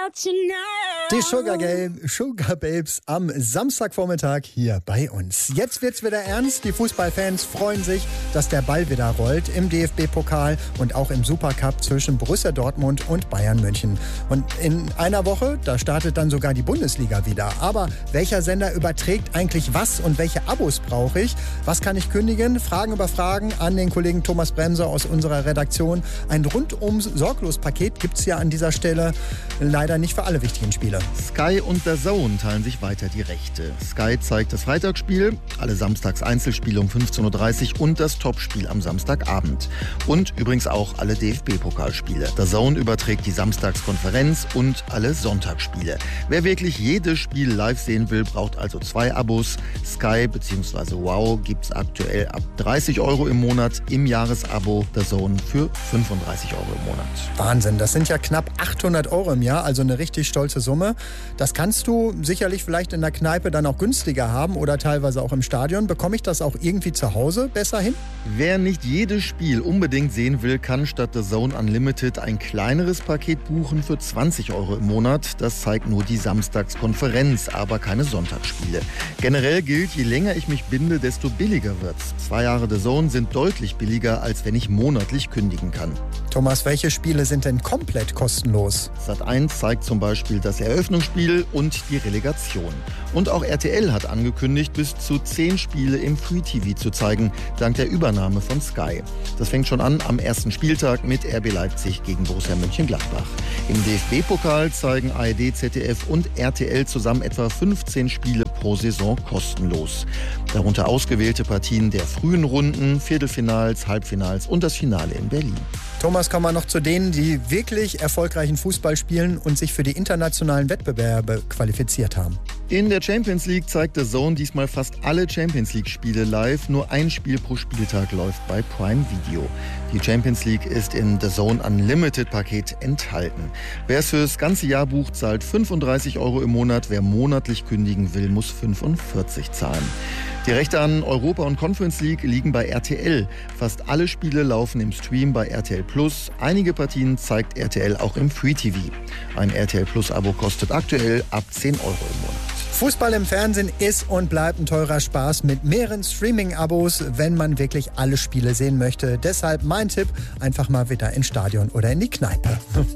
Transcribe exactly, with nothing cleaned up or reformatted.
Die Sugar, Sugar Babes am Samstagvormittag hier bei uns. Jetzt wird's wieder ernst. Die Fußballfans freuen sich, dass der Ball wieder rollt im D F B-Pokal und auch im Supercup zwischen Borussia Dortmund und Bayern München. Und in einer Woche, da startet dann sogar die Bundesliga wieder. Aber welcher Sender überträgt eigentlich was und welche Abos brauche ich? Was kann ich kündigen? Fragen über Fragen an den Kollegen Thomas Bremser aus unserer Redaktion. Ein rundum sorglos Paket gibt's ja an dieser Stelle leider nicht für alle wichtigen Spiele. Sky und D A Z N teilen sich weiter die Rechte. Sky zeigt das Freitagsspiel, alle samstags Einzelspiele um fünfzehn Uhr dreißig und das Topspiel am Samstagabend. Und übrigens auch alle D F B-Pokalspiele. D A Z N überträgt die Samstagskonferenz und alle Sonntagsspiele. Wer wirklich jedes Spiel live sehen will, braucht also zwei Abos. Sky bzw. Wow gibt es aktuell ab dreißig Euro im Monat, im Jahresabo D A Z N für fünfunddreißig Euro im Monat. Wahnsinn, das sind ja knapp achthundert Euro im Jahr, also eine richtig stolze Summe. Das kannst du sicherlich vielleicht in der Kneipe dann auch günstiger haben oder teilweise auch im Stadion. Bekomme ich das auch irgendwie zu Hause besser hin? Wer nicht jedes Spiel unbedingt sehen will, kann statt D A Z N Unlimited ein kleineres Paket buchen für zwanzig Euro im Monat. Das zeigt nur die Samstagskonferenz, aber keine Sonntagsspiele. Generell gilt, je länger ich mich binde, desto billiger wird's. Zwei Jahre D A Z N sind deutlich billiger, als wenn ich monatlich kündigen kann. Thomas, welche Spiele sind denn komplett kostenlos? Sat eins zeigt zum Beispiel das Eröffnungsspiel und die Relegation. Und auch R T L hat angekündigt, bis zu zehn Spiele im Free-T V zu zeigen, dank der Übernahme von Sky. Das fängt schon an am ersten Spieltag mit R B Leipzig gegen Borussia Mönchengladbach. Im D F B-Pokal zeigen A R D, Z D F und R T L zusammen etwa fünfzehn Spiele pro Saison kostenlos. Darunter ausgewählte Partien der frühen Runden, Viertelfinals, Halbfinals und das Finale in Berlin. Thomas, kommen wir noch zu denen, die wirklich erfolgreichen Fußball spielen und sich für die internationalen Wettbewerbe qualifiziert haben. In der Champions League zeigt D A Z N diesmal fast alle Champions League-Spiele live. Nur ein Spiel pro Spieltag läuft bei Prime Video. Die Champions League ist im D A Z N Unlimited-Paket enthalten. Wer es fürs ganze Jahr bucht, zahlt fünfunddreißig Euro im Monat. Wer monatlich kündigen will, muss fünfundvierzig zahlen. Die Rechte an Europa und Conference League liegen bei R T L. Fast alle Spiele laufen im Stream bei R T L Plus. Einige Partien zeigt R T L auch im Free-T V. Ein R T L Plus-Abo kostet aktuell ab zehn Euro im Monat. Fußball im Fernsehen ist und bleibt ein teurer Spaß mit mehreren Streaming-Abos, wenn man wirklich alle Spiele sehen möchte. Deshalb mein Tipp, einfach mal wieder ins Stadion oder in die Kneipe.